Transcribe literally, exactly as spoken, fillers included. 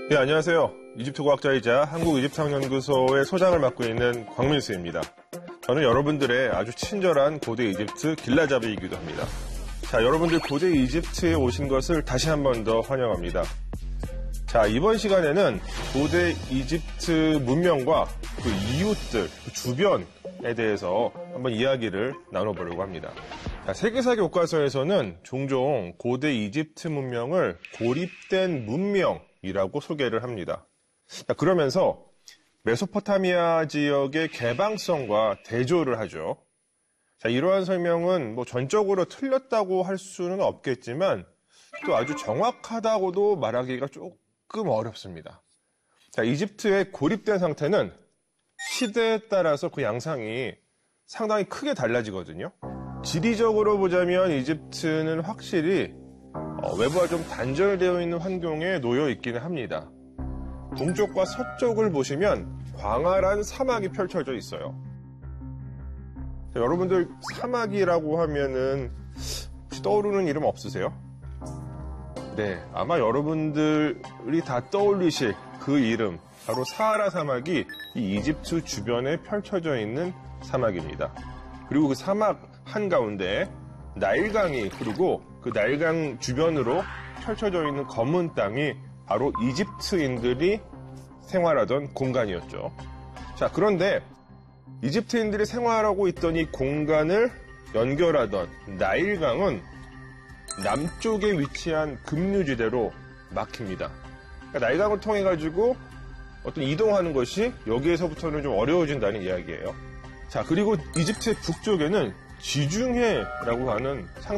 네, 안녕하세요. 이집트 과학자이자 한국이집트학연구소의 소장을 맡고 있는 광민수입니다. 저는 여러분들의 아주 친절한 고대 이집트 길라잡이이기도 합니다. 자, 여러분들 고대 이집트에 오신 것을 다시 한 번 더 환영합니다. 자, 이번 시간에는 고대 이집트 문명과 그 이웃들, 그 주변에 대해서 한번 이야기를 나눠보려고 합니다. 자, 세계사 교과서에서는 종종 고대 이집트 문명을 고립된 문명이라고 소개를 합니다. 자, 그러면서 메소포타미아 지역의 개방성과 대조를 하죠. 자, 이러한 설명은 뭐 전적으로 틀렸다고 할 수는 없겠지만 또 아주 정확하다고도 말하기가 조금 어렵습니다. 자, 이집트의 고립된 상태는 시대에 따라서 그 양상이 상당히 크게 달라지거든요. 지리적으로 보자면 이집트는 확실히 외부와 좀 단절되어 있는 환경에 놓여 있기는 합니다. 동쪽과 서쪽을 보시면 광활한 사막이 펼쳐져 있어요. 자, 여러분들 사막이라고 하면은 혹시 떠오르는 이름 없으세요? 네, 아마 여러분들이 다 떠올리실 그 이름, 바로 사하라 사막이 이 이집트 주변에 펼쳐져 있는 사막입니다. 그리고 그 사막 한가운데 나일강이 흐르고 그 나일강 주변으로 펼쳐져 있는 검은 땅이 바로 이집트인들이 생활하던 공간이었죠. 자, 그런데 이집트인들이 생활하고 있던 이 공간을 연결하던 나일강은 남쪽에 위치한 급류지대로 막힙니다. 그러니까 나일강을 통해 가지고 어떤 이동하는 것이 여기에서부터는 좀 어려워진다는 이야기예요. 자, 그리고 이집트의 북쪽에는 지중해라고 하는